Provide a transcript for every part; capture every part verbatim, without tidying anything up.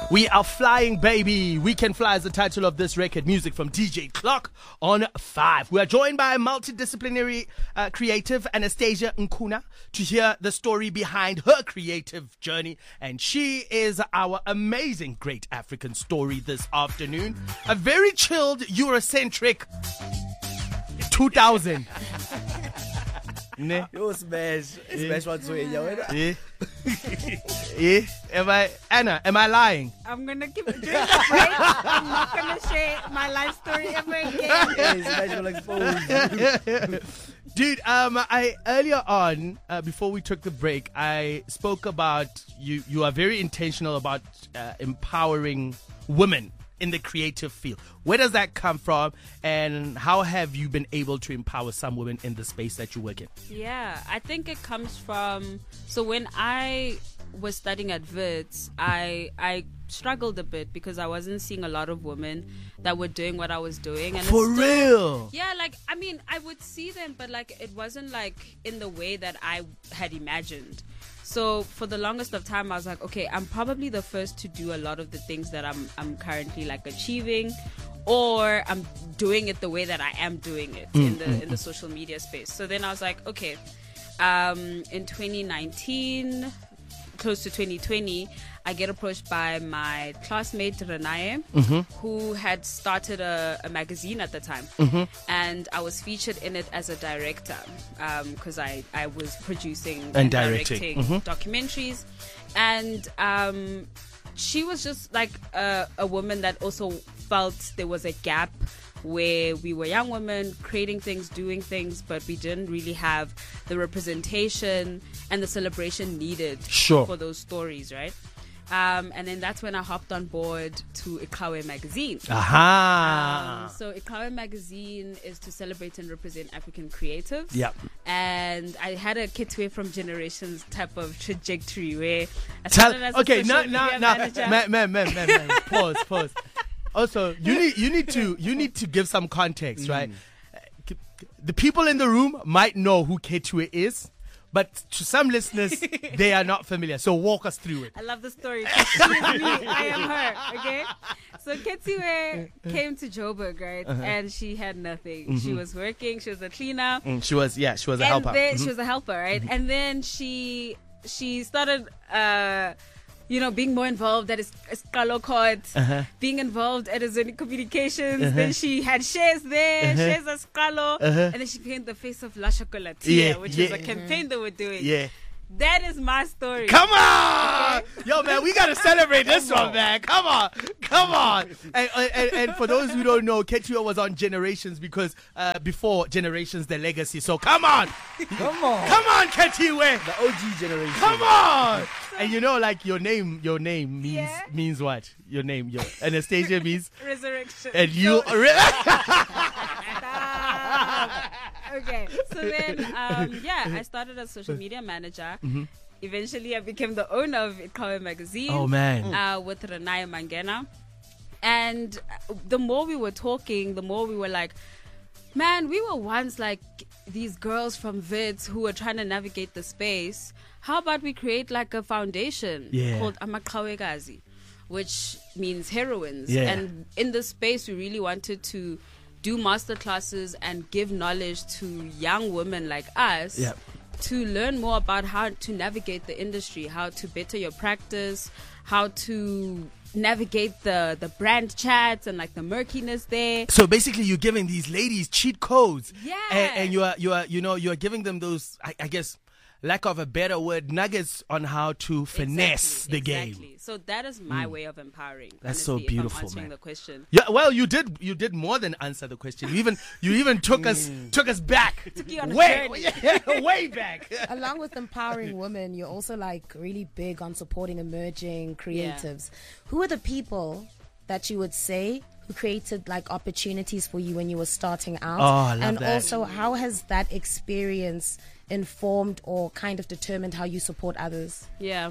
We are flying, baby. We Can Fly is the title of this record. Music from D J Clock on five. We are joined by a multidisciplinary uh, creative, Anastasia Nkuna, to hear the story behind her creative journey. And she is our amazing Great African Story this afternoon. A very chilled, Eurocentric two thousand. Ne? You smash. Smash what's way, yeah. Yeah. Am I, Anna, am I lying? I'm going to give it during the break. I'm not going to share my life story ever again. Dude, um, I earlier on, uh, before we took the break, I spoke about you. You are very intentional about uh, empowering women in the creative field. Where does that come from, and how have you been able to empower some women in the space that you work in? Yeah, I think it comes from, so when I was studying at Wits, I I struggled a bit because I wasn't seeing a lot of women that were doing what I was doing. And For it's still, real? Yeah, like, I mean, I would see them, but like it wasn't like in the way that I had imagined. So for the longest of time, I was like, okay, I'm probably the first to do a lot of the things that I'm I'm currently like achieving, or I'm doing it the way that I am doing it mm, in the mm, in the social media space. So then I was like, okay, um, in twenty nineteen, close to twenty twenty, I get approached by my classmate Renae, mm-hmm. who had started a, a magazine at the time, mm-hmm. and I was featured in it as a director because um, I, I was producing and, and directing, directing mm-hmm. documentaries, and um, she was just like a, a woman that also felt there was a gap where we were young women creating things, doing things, but we didn't really have the representation and the celebration needed sure. for those stories, right? Um, and then that's when I hopped on board to Ikawe magazine. Aha! Um, so Ikawe magazine is to celebrate and represent African creatives. Yep. And I had a Kitwe from Generations type of trajectory where I Tell, started as okay, a no, social no, media no, manager. man, man, man, man, man. Pause, pause. Also, you need, you need to, you need to give some context, mm. right? The people in the room might know who Kitwe is, but to some listeners, they are not familiar. So walk us through it. I love the story. She is me. I am her. Okay. So Ketiwe came to Joburg, right? Uh-huh. And she had nothing. Mm-hmm. She was working. She was a cleaner. Mm, she was, yeah, she was a and helper. Then, mm-hmm. She was a helper, right? Mm-hmm. And then she she started. Uh, You know, being more involved at Escalo Court, uh-huh. being involved at Azoni Communications. Uh-huh. Then she had shares there, uh-huh. shares at Escalo, uh-huh. and then she became the face of La Chocolatia, yeah, which yeah. is a campaign that we're doing. Yeah. That is my story. Come on! Okay? Yo, man, we got to celebrate this one, man. Come on. Come on. And, and, and for those who don't know, Ketio was on Generations because uh, before Generations, the legacy. So come on. Come on. Come on, Ketiwe. The O G generation. Come on. And you know, like, your name, your name means yeah. means what? Your name, your Anastasia means? Resurrection. And you... So, okay, so then, um, yeah, I started as social media manager. Mm-hmm. Eventually, I became the owner of Ikawe magazine. Oh, man. Uh, with Renaya Mangena. And the more we were talking, the more we were like, man, we were once like these girls from Wits who were trying to navigate the space. How about we create like a foundation yeah. called Amaqhawekazi, which means heroines. Yeah. And in this space, we really wanted to do master classes and give knowledge to young women like us yep. to learn more about how to navigate the industry, how to better your practice, how to navigate the the brand chats and like the murkiness there. So basically, you're giving these ladies cheat codes, yeah, and, and you are you are you know you're giving them those, I, I guess, lack of a better word, nuggets on how to finesse exactly, the exactly. game. So that is my mm. way of empowering. That's honestly, so beautiful, if I'm answering man. The question. Yeah, well, you did you did more than answer the question. You even you even took us took us back, took you on way a yeah, way back. Along with empowering women, you're also like really big on supporting emerging creatives. Yeah. Who are the people that you would say who created like opportunities for you when you were starting out? Oh, I love and that. Also, how has that experience informed or kind of determined how you support others? Yeah.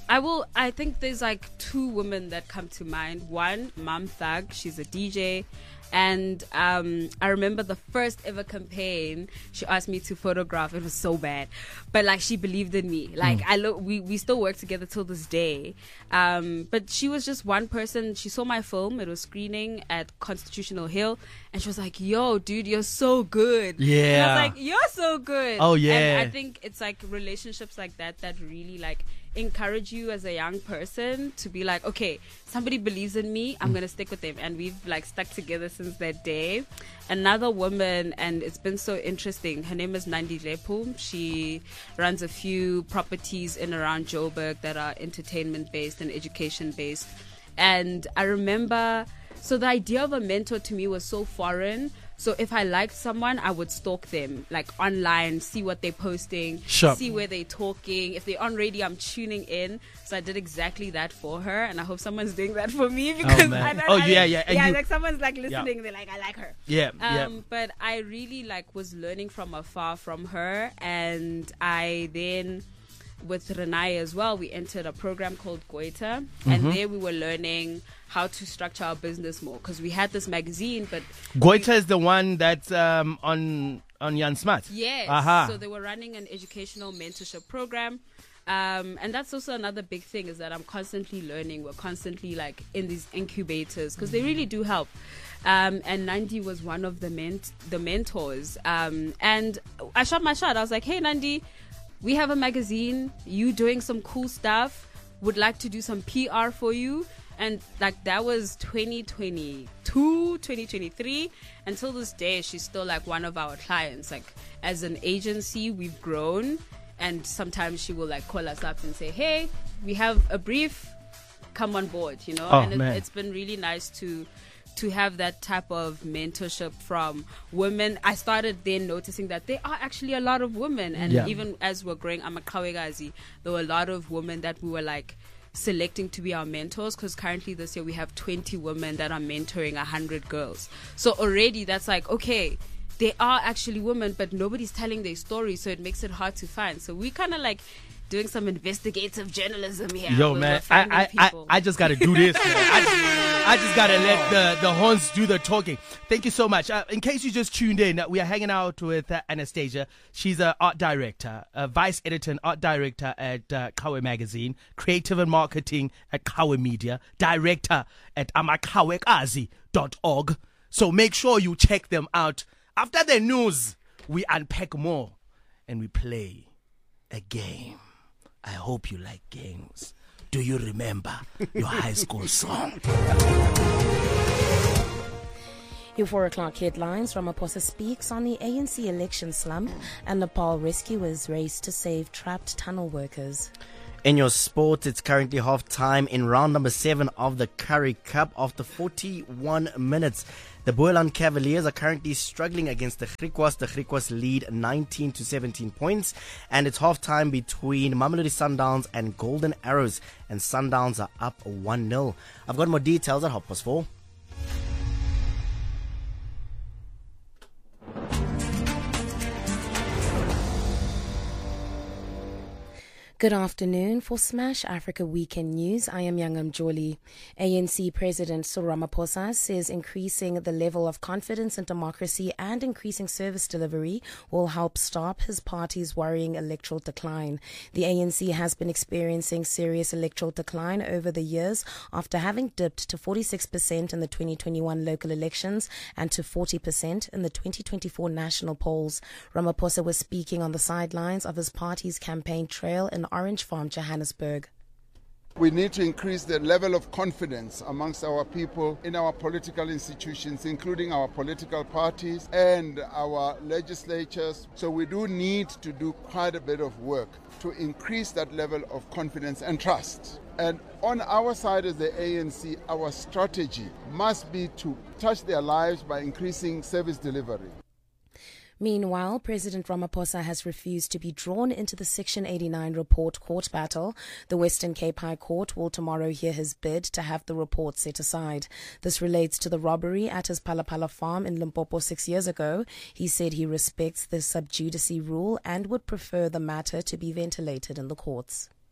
I will. I think there's like two women that come to mind. One, Mom Thug. She's a D J. And um, I remember the first ever campaign, she asked me to photograph. It was so bad. But like, she believed in me. Like, mm. I look, we, we still work together till this day. Um, but she was just one person. She saw my film. It was screening at Constitutional Hill. And she was like, yo, dude, you're so good. Yeah. And I was like, you're so good. Oh, yeah. And I think it's like relationships like that that really like encourage you as a young person to be like, okay, somebody believes in me, I'm gonna stick with them. And we've like stuck together since that day. Another woman, and it's been so interesting, her name is Nandi Lepu. She runs a few properties in around Joburg that are entertainment based and education based. And I remember, so the idea of a mentor to me was so foreign. So if I liked someone, I would stalk them, like online, see what they're posting, sure. see where they're talking. If they're on radio, I'm tuning in. So I did exactly that for her, and I hope someone's doing that for me because oh, man. I don't. Oh I yeah, mean, yeah, and yeah. you, like someone's like listening, yeah. they're like, I like her. Yeah, um, yeah. But I really like was learning from afar from her, and I then. With Renai as well, we entered a program called Goita, mm-hmm. and there we were learning how to structure our business more because we had this magazine. But Goita we, is the one that's um, on on Jan Smart. Yes. Uh-huh. So they were running an educational mentorship program. Um, and that's also another big thing is that I'm constantly learning. We're constantly like in these incubators because they really do help. Um, and Nandi was one of the ment- the mentors. Um, and I shot my shot. I was like, hey, Nandi, we have a magazine, you doing some cool stuff, would like to do some P R for you. And like that was twenty twenty-two, twenty twenty-three. Until this day, she's still like one of our clients. Like as an agency, we've grown. And sometimes she will like call us up and say, hey, we have a brief, come on board, you know. Oh, and it, man. It's been really nice to to have that type of mentorship from women. I started then noticing that there are actually a lot of women, and yeah. even as we're growing, I'm a Kawegazi, there were a lot of women that we were like selecting to be our mentors, because currently this year we have twenty women that are mentoring one hundred girls. So already that's like, okay, they are actually women, but nobody's telling their story, so it makes it hard to find. So we kind of like doing some investigative journalism here. Yo, man, I, I, I, I just got to do this. Man. I just, I just got to let the, the horns do the talking. Thank you so much. Uh, in case you just tuned in, uh, we are hanging out with uh, Anastasia. She's an art director, a vice editor and art director at uh, Kawe Magazine, creative and marketing at Kawe Media, director at amakawekazi dot org. So make sure you check them out. After the news, we unpack more and we play a game. I hope you like games. Do you remember your high school song? Your four o'clock headlines. Ramaphosa speaks on the A N C election slump, and Nepal rescuers race to save trapped tunnel workers. In your sports, it's currently half time in round number seven of the Currie Cup. After forty-one minutes, the Boelan Cavaliers are currently struggling against the Griquas. The Griquas lead nineteen to seventeen points, and it's half time between Mamelodi Sundowns and Golden Arrows, and Sundowns are up one nil. I've got more details at half past four. Good afternoon. For Smash Africa Weekend News, I am Yangam Joli. A N C President Cyril Ramaphosa says increasing the level of confidence in democracy and increasing service delivery will help stop his party's worrying electoral decline. The A N C has been experiencing serious electoral decline over the years after having dipped to forty-six percent in the twenty twenty-one local elections and to forty percent in the twenty twenty-four national polls. Ramaphosa was speaking on the sidelines of his party's campaign trail in Orange Farm, Johannesburg. We need to increase the level of confidence amongst our people in our political institutions, including our political parties and our legislatures. So we do need to do quite a bit of work to increase that level of confidence and trust. And on our side as the A N C, our strategy must be to touch their lives by increasing service delivery. Meanwhile, President Ramaphosa has refused to be drawn into the Section eighty-nine report court battle. The Western Cape High Court will tomorrow hear his bid to have the report set aside. This relates to the robbery at his Palapala farm in Limpopo six years ago. He said he respects the sub judice rule and would prefer the matter to be ventilated in the courts.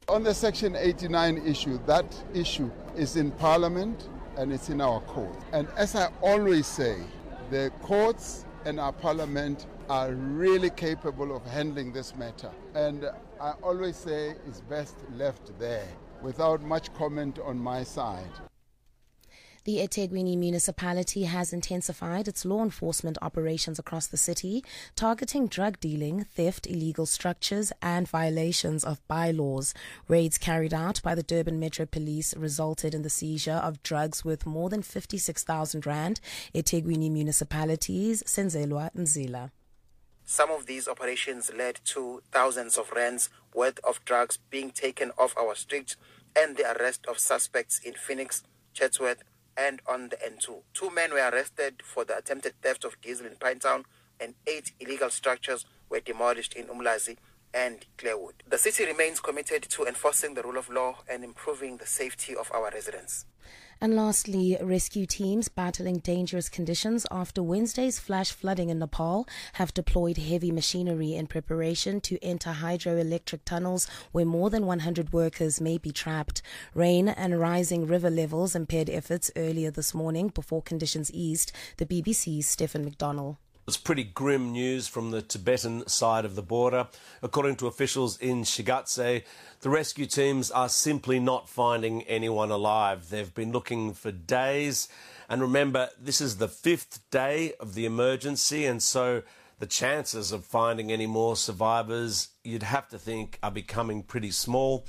On the Section eighty-nine issue, that issue is in Parliament and it's in our court. And as I always say, the courts and our Parliament are really capable of handling this matter. And I always say it's best left there without much comment on my side. The eThekwini municipality has intensified its law enforcement operations across the city, targeting drug dealing, theft, illegal structures, and violations of bylaws. Raids carried out by the Durban Metro Police resulted in the seizure of drugs worth more than fifty-six thousand rand. eThekwini municipality's Senzelwa Nzila. Some of these operations led to thousands of rands worth of drugs being taken off our streets and the arrest of suspects in Phoenix, Chatsworth, and on the N two. Two men were arrested for the attempted theft of diesel in Pinetown, and eight illegal structures were demolished in Umlazi and Clearwood. The city remains committed to enforcing the rule of law and improving the safety of our residents. And lastly, rescue teams battling dangerous conditions after Wednesday's flash flooding in Nepal have deployed heavy machinery in preparation to enter hydroelectric tunnels where more than one hundred workers may be trapped. Rain and rising river levels impaired efforts earlier this morning before conditions eased. The B B C's Stephen McDonnell. It's pretty grim news from the Tibetan side of the border. According to officials in Shigatse, the rescue teams are simply not finding anyone alive. They've been looking for days. And remember, this is the fifth day of the emergency, and so the chances of finding any more survivors, you'd have to think, are becoming pretty small.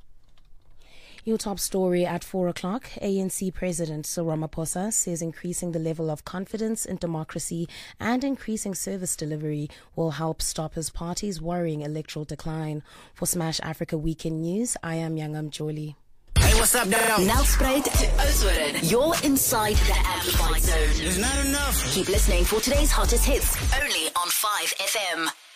Your top story at four o'clock. A N C President Cyril Ramaphosa says increasing the level of confidence in democracy and increasing service delivery will help stop his party's worrying electoral decline. For Smash Africa Weekend News, I am Yangam Joli. Hey, what's up, now? Nelspruit to Oudtshoorn. You're inside the Amplified Zone. It's not enough. Keep listening for today's hottest hits, only on five F M.